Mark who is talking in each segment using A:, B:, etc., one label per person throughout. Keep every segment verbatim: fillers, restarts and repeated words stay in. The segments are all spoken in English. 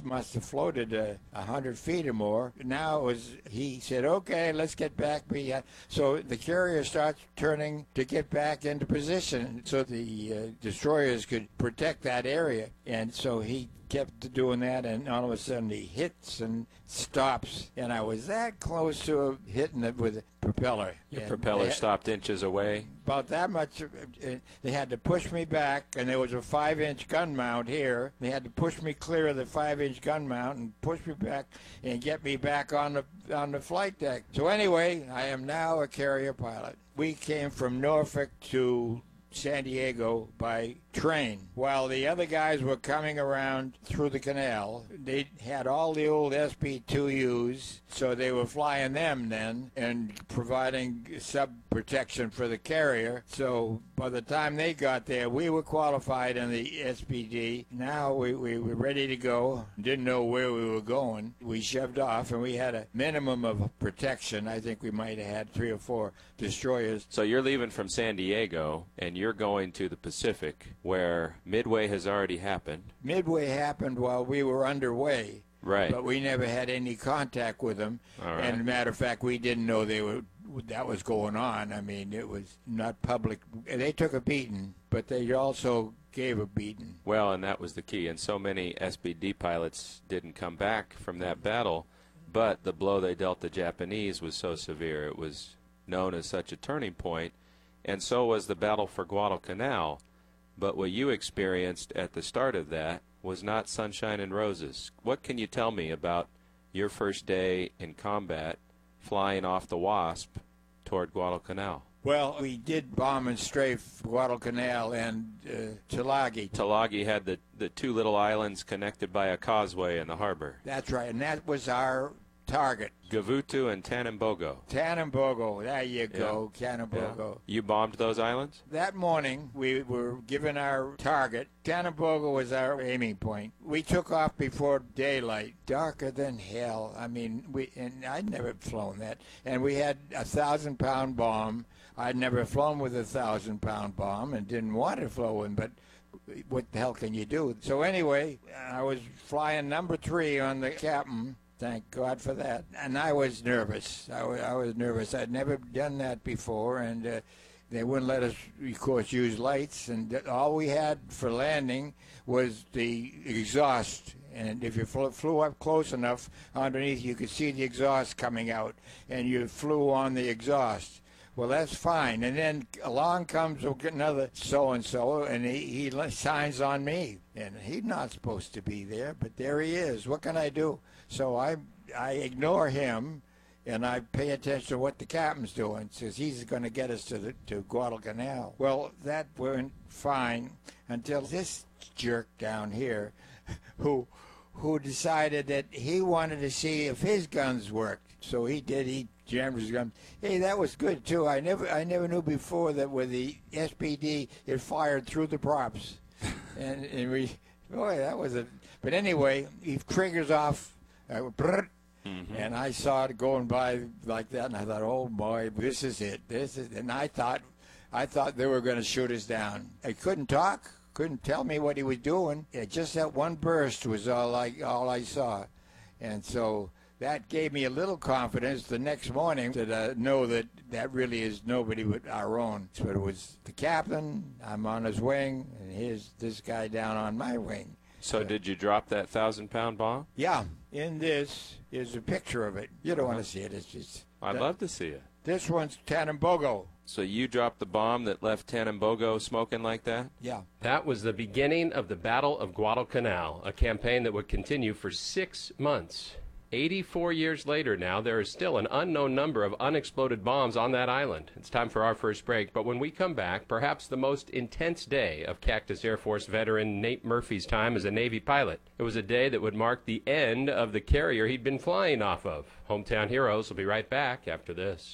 A: must have floated a uh, hundred feet or more. Now it was, he said, okay, let's get back behind. So the carrier starts turning to get back into position so the uh, destroyers could protect that area. And so he kept doing that, and all of a sudden he hits and stops, and I was that close to hitting it with a propeller.
B: Your
A: and
B: propeller
A: had,
B: stopped inches away?
A: About that much. They had to push me back, and there was a five-inch gun mount here. They had to push me clear of the five-inch gun mount and push me back and get me back on the on the flight deck. So anyway, I am now a carrier pilot. We came from Norfolk to San Diego by train. While the other guys were coming around through the canal, they had all the old S P two U's, so they were flying them then and providing sub-protection for the carrier. So by the time they got there, we were qualified in the S P D. Now we, we were ready to go. Didn't know where we were going. We shoved off, and we had a minimum of protection. I think we might have had three or four destroyers.
B: So you're leaving from San Diego, and you're going to the Pacific, where Midway has already happened.
A: Midway happened while we were underway.
B: Right.
A: But we never had any contact with them.
B: All right.
A: And as a matter of fact, we didn't know they were that was going on. I mean, it was not public. They took a beating, but they also gave a beating.
B: Well, and that was the key. And so many S P D pilots didn't come back from that battle, but the blow they dealt the Japanese was so severe. It was known as such a turning point, and so was the battle for Guadalcanal. But what you experienced at the start of that was not sunshine and roses. What can you tell me about your first day in combat flying off the Wasp toward Guadalcanal?
A: Well, we did bomb and strafe Guadalcanal and uh, Tulagi.
B: Tulagi had the, the two little islands connected by a causeway in the harbor.
A: That's right, and that was our target.
B: Gavutu and Tanambogo.
A: Tanambogo, there you go,
B: yeah.
A: Tanambogo.
B: Yeah. You bombed those islands?
A: That morning, we were given our target. Tanambogo was our aiming point. We took off before daylight, darker than hell. I mean, we and I'd never flown that. And we had a thousand-pound bomb. I'd never flown with a thousand-pound bomb and didn't want to flow one, but what the hell can you do? So anyway, I was flying number three on the captain. Thank God for that. And I was nervous. I was, I was nervous. I'd never done that before, and uh, they wouldn't let us, of course, use lights. And all we had for landing was the exhaust. And if you flew, flew up close enough underneath, you could see the exhaust coming out, and you flew on the exhaust. Well, that's fine. And then along comes another so-and-so, and he, he signs on me. And he's not supposed to be there, but there he is. What can I do? So I I ignore him, and I pay attention to what the captain's doing, because he's going to get us to the, to Guadalcanal. Well, that went fine until this jerk down here, who who decided that he wanted to see if his guns worked. So he did. He jammed his gun. Hey, that was good too. I never I never knew before that with the S P D it fired through the props, and, and we boy that was a. But anyway, he triggers off. Uh, mm-hmm. And I saw it going by like that, and I thought, "Oh boy, this is it. This is." And I thought, I thought they were going to shoot us down. I couldn't talk, couldn't tell me what he was doing. It, just that one burst was all I all I saw, and so that gave me a little confidence the next morning to uh, know that that really is nobody but our own. So it was the captain. I'm on his wing, and here's this guy down on my wing.
B: So did you drop that thousand-pound bomb?
A: Yeah. In this is a picture of it. You don't want to see it. It's just.
B: I'd
A: that,
B: love to see it.
A: This one's Tanambogo.
B: So you dropped the bomb that left Tanambogo smoking like that?
A: Yeah.
C: That was the beginning of the Battle of Guadalcanal, a campaign that would continue for six months. eighty-four years later now, there is still an unknown number of unexploded bombs on that island. It's time for our first break, but when we come back, perhaps the most intense day of Cactus Air Force veteran Nate Murphy's time as a Navy pilot. It was a day that would mark the end of the carrier he'd been flying off of. Hometown Heroes will be right back after this.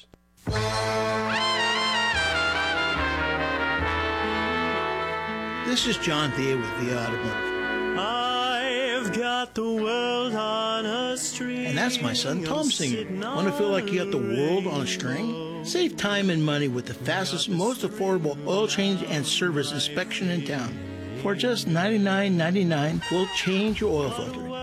D: This is John Thea with The Automotive.
E: I've got the world on a string.
D: And that's my son Tom singing. Want to feel like you got the world on a string? Save time and money with the fastest, most affordable oil change and service inspection in town. For just ninety-nine ninety-nine, we'll change your oil filter.